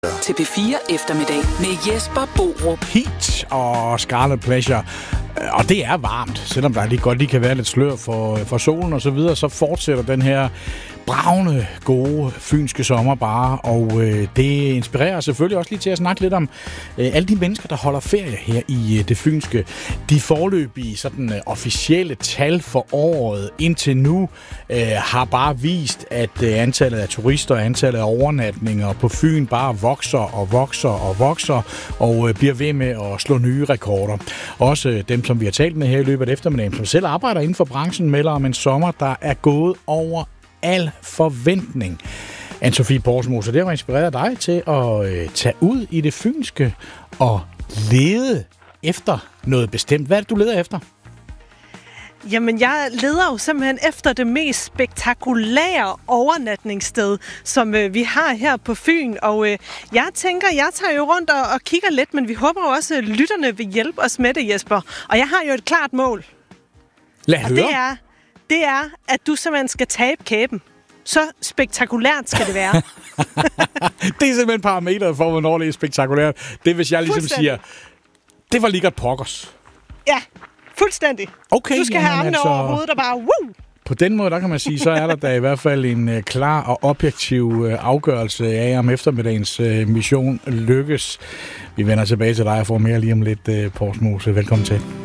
Til P4 eftermiddag med Jesper Borup. Heat og Scarlet Pleasure. Og det er varmt, selvom der lige kan være lidt slør for solen og så videre, så fortsætter den her bravende, gode, fynske sommer bare, og det inspirerer selvfølgelig også lige til at snakke lidt om alle de mennesker, der holder ferie her i det fynske. De foreløbige sådan officielle tal for året indtil nu har bare vist, at antallet af turister og antallet af overnatninger på Fyn bare vokser og bliver ved med at slå nye rekorder. Også dem, som vi har talt med her i løbet af eftermiddagen, som selv arbejder inden for branchen, melder om en sommer, der er gået over al forventning. Anne-Sophie Porsmose, det har inspireret dig til at tage ud i det fynske og lede efter noget bestemt. Hvad er det, du leder efter? Jamen, jeg leder jo simpelthen efter det mest spektakulære overnatningssted, som vi har her på Fyn. Og jeg tænker, jeg tager jo rundt og kigger lidt, men vi håber jo også, at lytterne vil hjælpe os med det, Jesper. Og jeg har jo et klart mål. Lad høre. Det er, at du simpelthen skal tabe kæben. Så spektakulært skal det være. Det er simpelthen parametret for, hvornår det er spektakulært. Det er, hvis jeg ligesom siger, det var lige pokkers. Ja, fuldstændig. Okay, du skal have armene over hovedet og bare woo! På den måde, der kan man sige, så er der i hvert fald en klar og objektiv afgørelse af, om eftermiddagens mission lykkes. Vi vender tilbage til dig og får mere lige om lidt, Porsmose. Velkommen til.